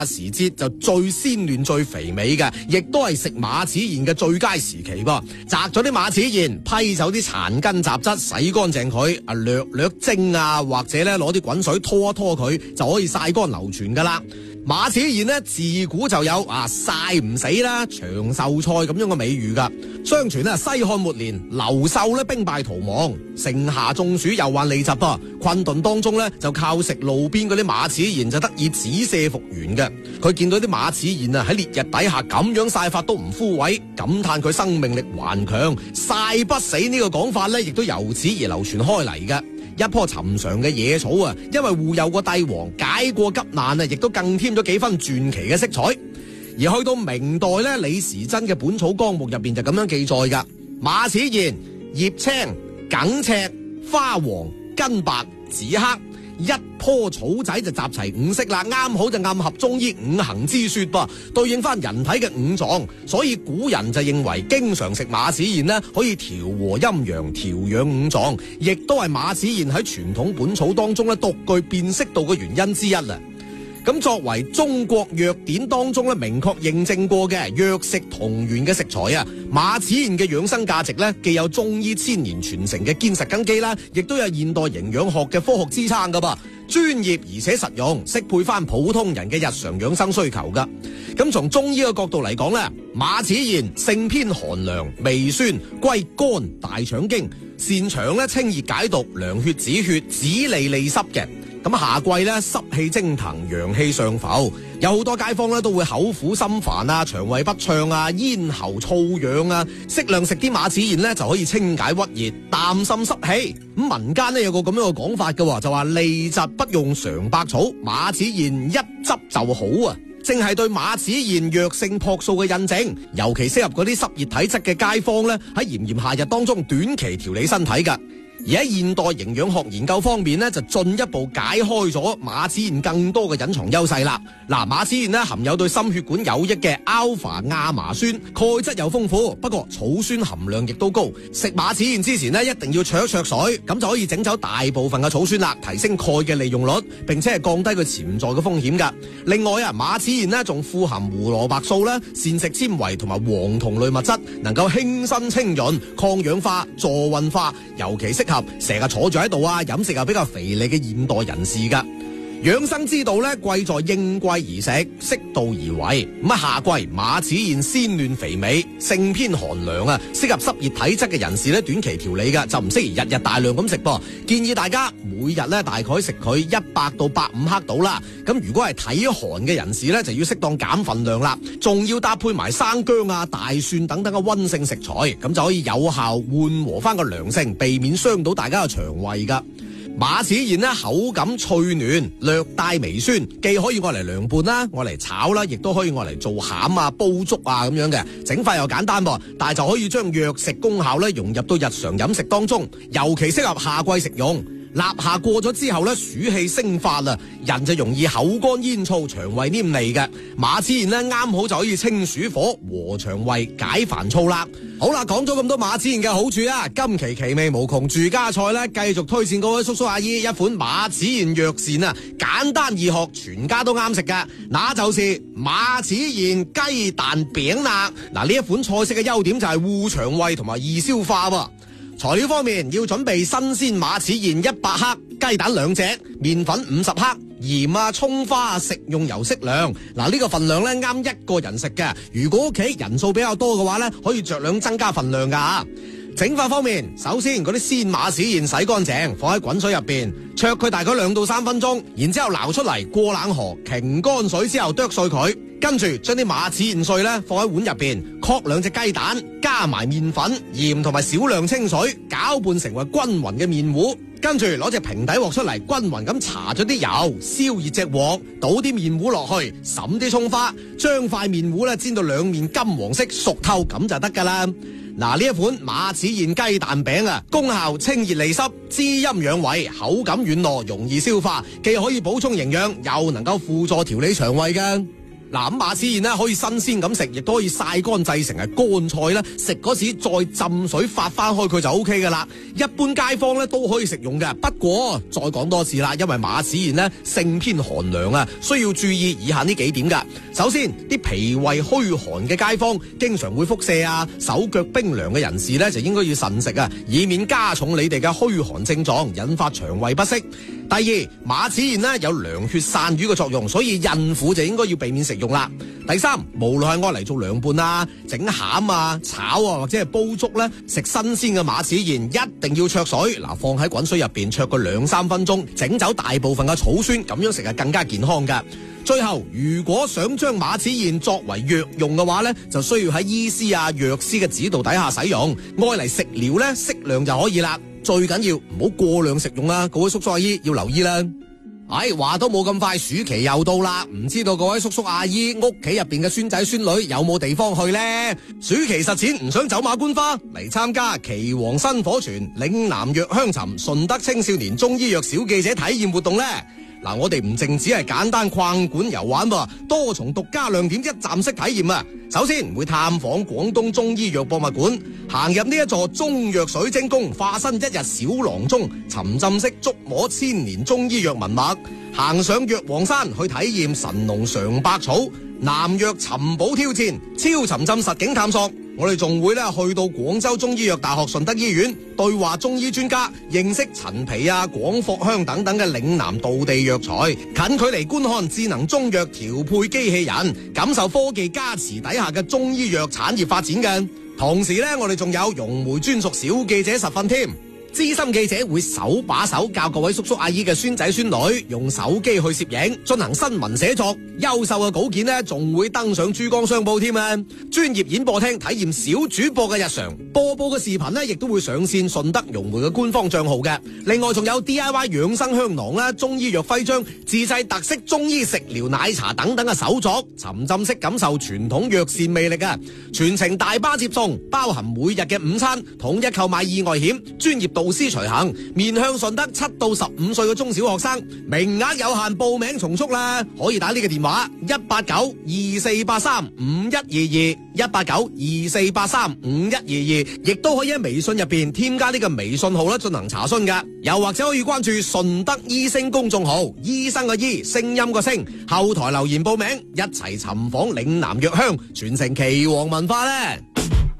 時節就最鮮嫩最肥美嘅，亦都係食馬齒莧嘅最佳時期噃。摘咗啲馬齒莧，批走啲殘根雜質，洗乾淨佢，略略蒸啊，或者咧攞啲滾水拖一拖佢，就可以曬乾流傳噶啦。馬齒莧呢，自古就有曬唔死啦、長壽菜咁樣嘅美譽噶。相傳呢，西漢末年劉秀呢兵敗逃亡，城下中暑又患痢疾噃，困頓當中呢，就靠食路邊嗰啲馬齒莧就得以止瀉復原嘅。佢見到啲馬齒莧喺烈日底下咁樣曬法都唔枯萎，感嘆佢生命力頑強，曬不死呢個講法呢，亦都由此而流傳開嚟嘅。一棵尋常嘅野草因為護佑過帝王，解過急難亦都更添咗幾分傳奇嘅色彩。而去到明代呢，李時珍嘅《本草綱目》入邊就咁樣記載噶：馬齒莧葉青、梗赤、花黃、根白、紫黑，一棵草仔就集齊五色啦，啱好就暗合中醫五行之說噃，對應翻人體嘅五臟。所以古人就認為經常食馬齒莧呢，可以調和陰陽、調養五臟，亦都係馬齒莧喺傳統本草當中呢獨具辨識度嘅原因之一啦。咁作為中國藥典當中咧明確認證過嘅藥食同源嘅食材馬齒莧嘅養生價值咧，既有中醫千年傳承嘅堅實根基啦，亦都有現代營養學嘅科學支撐噶噃，專業而且實用，適配翻普通人嘅日常養生需求噶。咁從中醫嘅角度嚟講咧，馬齒莧性偏寒涼、微酸，歸肝大腸經，擅長咧清熱解毒、涼血止血、止痢利濕嘅。咁夏季咧濕氣蒸騰，陽氣上浮，有好多街坊咧都會口苦心煩腸胃不暢咽喉燥癢適量食啲馬齒莧咧就可以清解鬱熱、淡滲濕氣。咁民間咧有個咁樣嘅講法嘅，就話痢疾不用常百草，馬齒莧一執就好正係對馬齒莧藥性樸素嘅印證，尤其適合嗰啲濕熱體質嘅街坊咧喺炎炎夏日當中短期調理身體噶。而喺現代營養學研究方面呢，就進一步解開咗馬齒莧更多嘅隱藏優勢啦。馬齒莧呢含有對心血管有益嘅 alpha 亞麻酸，鈣質又豐富，不過草酸含量亦都高。食馬齒莧之前呢，一定要焯一焯水，咁就可以整走大部分嘅草酸啦，提升鈣嘅利用率，並且係降低佢潛在嘅風險噶。另外馬齒莧呢仲富含胡蘿蔔素啦、膳食纖維同埋黃酮類物質，能夠輕身清潤、抗氧化、助運化，尤其適合成日坐住喺度飲食又比較肥膩嘅現代人士噶。養生之道咧，貴在應季而食，適度而為。夏季馬齒莧鮮嫩肥美，性偏寒涼適合濕熱體質嘅人士咧短期調理嘅，就唔適宜日日大量咁食噃。建議大家每日咧大概食佢100到150克到啦。咁如果係體寒嘅人士咧，就要適當減份量啦。仲要搭配埋生薑大蒜等等嘅溫性食材，咁就可以有效緩和翻個涼性，避免傷到大家嘅腸胃噶。馬齒莧口感脆嫩，略帶微酸，既可以愛嚟涼拌啦，愛嚟炒啦，亦都可以愛嚟做餡煲粥咁樣嘅，整法又簡單噃，但係就可以將藥食功效融入到日常飲食當中，尤其適合夏季食用。立夏過咗之後暑氣升發人就容易口乾咽燥、腸胃黏膩嘅。馬齒莧啱好就可以清暑火、和腸胃、解煩躁啦。好啦，講咗咁多馬齒莧嘅好處今期奇味無窮住家菜繼續推薦各位叔叔阿姨一款馬齒莧藥膳簡單易學，全家都啱食噶，那就是馬齒莧雞蛋餅啦。呢一款菜式嘅優點就係護腸胃同埋易消化喎。材料方面要準備新鮮馬齒莧100克、雞蛋2隻、麵粉50克、鹽蔥花、食用油適量。呢個份量啱一個人食嘅，如果屋企人數比較多嘅話可以酌量增加份量噶。整法方面，首先嗰啲鮮馬齒莧洗乾淨，放喺滾水入邊焯佢大概2到3分鐘，然之後撈出嚟過冷河，擎乾水之後剁碎佢，跟住將啲馬齒莧碎放喺碗入邊，剝2隻雞蛋，加埋麵粉、鹽同埋少量清水，攪拌成為均勻嘅麵糊。跟住攞隻平底鑊出嚟，均勻咁搽咗啲油，燒熱隻鑊，倒啲麵糊落去，揼啲蔥花，將塊麵糊煎到兩面金黃色熟透，咁就得噶啦。呢一款馬齒莧雞蛋餅功效清熱利濕、滋陰養胃，口感軟糯，容易消化，既可以補充營養，又能夠輔助調理腸胃嘅。 嗱，咁馬齒莧咧可以新鮮咁食，亦都可以曬乾製成係乾菜啦。食嗰時再浸水發翻開佢就 O K 噶啦。一般街坊咧都可以食用嘅。不過再講多次啦，因為馬齒莧咧性偏寒涼啊，需要注意以下呢幾點噶。首先，啲脾胃虛寒嘅街坊，經常會腹瀉啊、手腳冰涼嘅人士咧，就應該要慎食啊，以免加重你哋嘅虛寒症狀，引發腸胃不適。第二，馬齒莧咧有涼血散瘀嘅作用，所以孕婦就應該要避免食用啦。第三，無論係愛嚟做涼拌啊、整餡啊、炒啊或者係煲粥咧，食新鮮嘅馬齒莧一定要焯水，嗱，放喺滾水入邊焯個2-3分鐘，整走大部分嘅草酸，咁樣食係更加健康噶。最後，如果想將馬齒莧作為藥用嘅話咧，就需要喺醫師啊、藥師嘅指導底下使用，愛嚟食療咧適量就可以啦。最緊要唔好過量食用啦，各位叔叔阿姨要留意啦。話都冇咁快，暑期又到啦，唔知道各位叔叔阿姨屋企入邊嘅孫仔孫女有冇地方去呢？暑期實踐唔想走馬觀花，嚟參加岐黃新火泉嶺南藥香尋順德青少年中醫藥小記者體驗活動呢。嗱，我哋唔淨只係簡單逛館遊玩噃，多重獨家亮點一站式體驗啊！首先會探訪廣東中醫藥博物館，行入呢一座中藥水晶宮，化身一日小郎中，沉浸式觸摸千年中醫藥文脈，行上藥王山去體驗神農嘗百草、南藥尋寶挑戰、超沉浸實景探索。我哋仲會去到廣州中醫藥大學順德醫院對話中醫專家，認識陳皮啊、廣藿香等等嘅嶺南道地藥材，近距離觀看智能中藥調配機器人，感受科技加持底下嘅中醫藥產業發展嘅。同時我哋仲有融媒專屬小記者實訓添。資深記者會手把手教各位叔叔阿姨嘅孫仔孫女用手機去攝影，進行新聞寫作。優秀嘅稿件仲會登上珠江商報添啊！專業演播廳體驗小主播嘅日常，播報嘅視頻亦都會上線順德融媒嘅官方賬號嘅。另外仲有 DIY 養生香囊啦、中醫藥徽章、自製特色中醫食療奶茶等等嘅手作，沉浸式感受傳統藥膳魅力啊！全程大巴接送，包含每日嘅午餐，統一購買意外險，專業導師隨行，面向順德7到15歲嘅中小學生，名額有限，報名從速啦！可以打呢個電話189-2483-5122，189-2483-5122，亦都可以喺微信入邊添加呢個微信號進行查詢噶，又或者可以關注順德醫聲公眾號，醫生嘅醫，聲音嘅聲，後台留言報名，一齊尋訪嶺南藥香，傳承岐黃文化咧。